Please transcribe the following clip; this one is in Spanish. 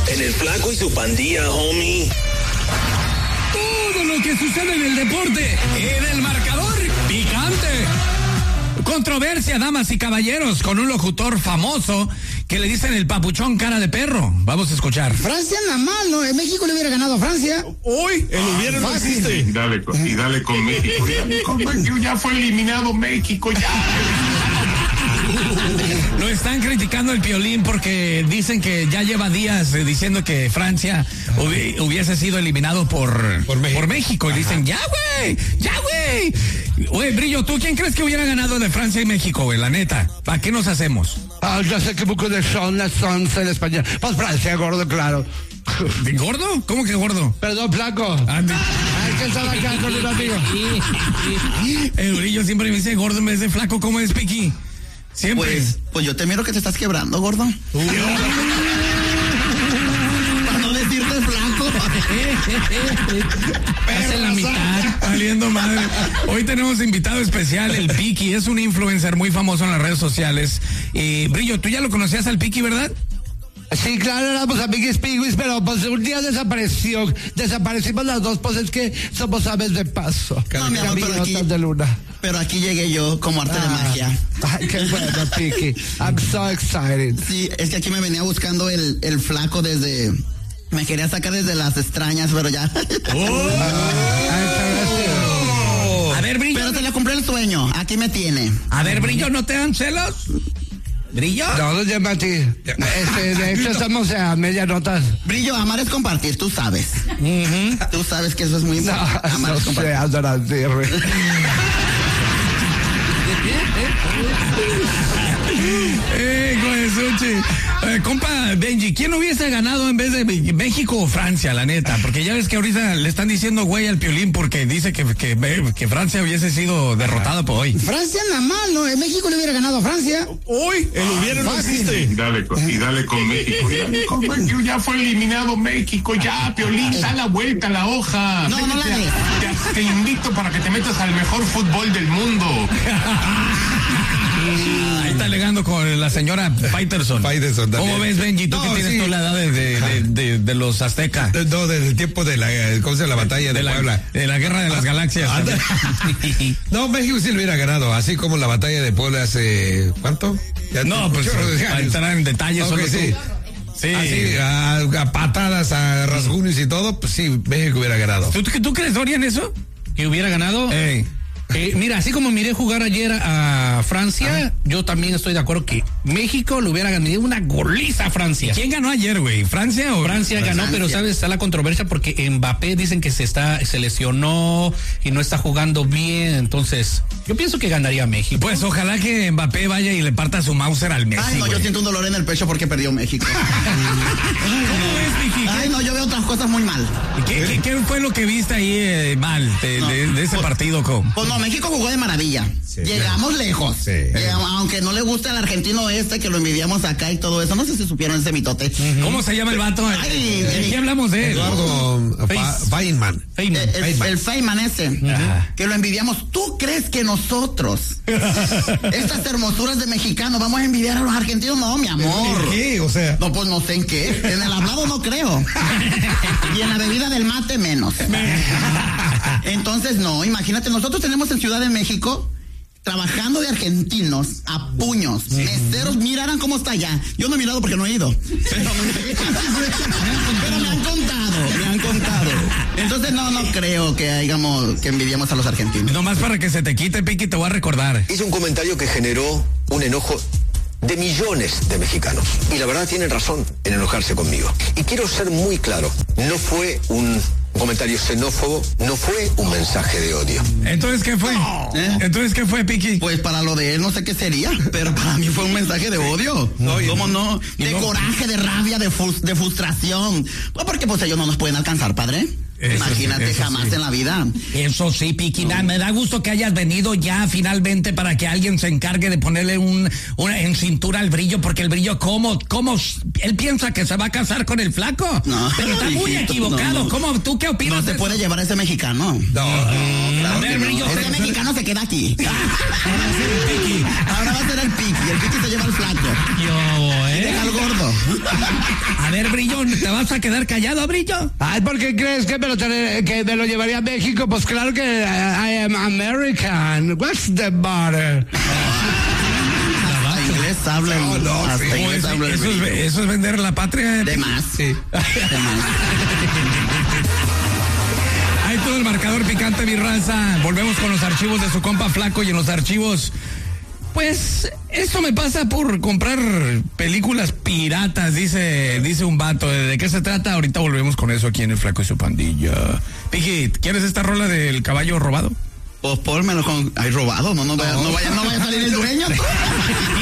En el Flaco y su pandilla, homie. Todo lo que sucede en el deporte, en el marcador picante. Controversia, damas y caballeros, con un locutor famoso que le dicen el papuchón cara de perro. Vamos a escuchar. Francia nada mal, ¿no? México le hubiera ganado a Francia. Hoy, el hubiera no existe. Y dale con México. Ya fue eliminado México, ya. Lo están criticando el Piolín porque dicen que ya lleva días diciendo que Francia hubiese sido eliminado por México. Y dicen, ya güey. Oye, Brillo, ¿tú quién crees que hubiera ganado de Francia y México, güey? La neta, ¿para qué nos hacemos? Ya sé que poco de son en español. Pues Francia, gordo, claro. ¿Gordo? ¿Cómo que gordo? Perdón, flaco. Ay, que estaba acá con un amigo. El Brillo siempre me dice gordo, me dice flaco, ¿cómo es, Piqui? Siempre. Pues yo te miro que te estás quebrando, gordo. Para no decirte flaco. Hace la mitad, valiendo madre. Hoy tenemos invitado especial, el Piqui. Es un influencer muy famoso en las redes sociales. Brillo, tú ya lo conocías al Piqui, ¿verdad? Sí, claro, éramos amiguis piguis, pero pues un día desaparecimos las dos, pues es que somos aves de paso. No, mi amor, pero aquí llegué yo como arte de magia. Ay, qué bueno, Piqui. I'm so excited. Sí, es que aquí me venía buscando el flaco desde... Me quería sacar desde las extrañas, pero ya. A ver, Brillo. Pero se le cumplió el sueño, aquí me tiene. A ver, Brillo, ¿no te dan celos? ¿Brillo? No, llama a ti. De hecho, estamos a media nota. Brillo, amar es compartir, tú sabes. Tú sabes que eso es muy importante. Amar es compartir. Compa Benji, ¿quién hubiese ganado en vez de México o Francia, la neta? Porque ya ves que ahorita le están diciendo güey al Piolín porque dice que Francia hubiese sido derrotada por hoy. Francia nada mal, ¿no? México le hubiera ganado a Francia. Hoy, el hubiera no existe. Y dale con México. Ya fue eliminado México, ya, Piolín, da la vuelta a la hoja. No la des. Te invito para que te metas al mejor fútbol del mundo. Ahí está alegando con la señora Faitelson. ¿Cómo ves, Benji? ¿Tú que tienes toda la edad de los aztecas? No, desde el tiempo de la batalla de Puebla. De la guerra de las galaxias. No, México sí lo hubiera ganado, así como la batalla de Puebla hace... ¿cuánto? Para entrar en detalles, solo sí. Sí. Así, a patadas, a rasguños y todo, pues sí, México hubiera ganado. ¿Tú crees, Dorian, eso? ¿Que hubiera ganado? Mira, así como miré jugar ayer a Francia, yo también estoy de acuerdo que México le hubiera ganado una goliza a Francia. ¿Quién ganó ayer, güey? ¿Francia o...? Francia ganó, pero sabes, está la controversia porque Mbappé dicen que se lesionó y no está jugando bien, entonces yo pienso que ganaría México. Pues ojalá que Mbappé vaya y le parta su Mauser al Messi. Ay, no, yo siento un dolor en el pecho porque perdió México. ¿Cómo es, Vicky? Ay, no, yo veo otras cosas muy mal. ¿Qué fue lo que viste ahí mal de ese partido, Pues no, México jugó de maravilla. Sí, llegamos lejos. Sí. Aunque no le gusta el argentino que lo envidiamos acá y todo eso. No sé si supieron ese mitote. ¿Cómo se llama el vato? ¿De qué hablamos de él? Eduardo Feynman. El Feynman ese. Que lo envidiamos. ¿Tú crees que nosotros, estas hermosuras de mexicanos, vamos a envidiar a los argentinos? No, mi amor. ¿En qué? O sea. No, pues no sé en qué. En el hablado no creo. Y en la bebida del mate menos. Entonces, no, imagínate, nosotros tenemos en Ciudad de México trabajando de argentinos a puños, meseros, miraran cómo está allá. Yo no he mirado porque no he ido. Pero me han contado. Entonces no creo que envidiamos a los argentinos. Nomás para que se te quite, Piqui, te voy a recordar. Hizo un comentario que generó un enojo de millones de mexicanos. Y la verdad tienen razón en enojarse conmigo. Y quiero ser muy claro, no fue un comentario xenófobo, no fue un mensaje de odio. ¿Entonces qué fue? ¿Entonces qué fue, Piqui? Pues para lo de él no sé qué sería, pero para mí fue un mensaje de odio. ¿Cómo no? De coraje, de rabia, de frustración. Pues porque pues ellos no nos pueden alcanzar, padre. Imagínate, jamás en la vida. Eso sí, Piqui, me da gusto que hayas venido ya finalmente para que alguien se encargue de ponerle una en cintura al Brillo, porque el Brillo, ¿cómo? Él piensa que se va a casar con el flaco. No, pero está muy equivocado. no. ¿Cómo? ¿Tú qué opinas? No se puede llevar a ese mexicano. A ver, Brillo. Ese mexicano se queda aquí. Ahora va a ser el Piqui. El Piqui se lleva al flaco. Y deja al gordo. A ver, Brillo, ¿te vas a quedar callado, Brillo? Ay, ¿por qué crees que me lo llevaría a México? Pues claro que I am American. What's the matter? Hasta inglés habla. Hasta inglés habla. Eso es vender la patria. De más. Sí. De más. Ahí todo el marcador picante, mi raza. Volvemos con los archivos de su compa Flaco y en los archivos... Pues esto me pasa por comprar películas piratas, dice un vato. ¿De qué se trata? Ahorita volvemos con eso aquí en El Flaco y su pandilla. Piki, ¿quieres esta rola del caballo robado? Pues pónmelo con... ¿Hay robado? No vaya a salir el dueño.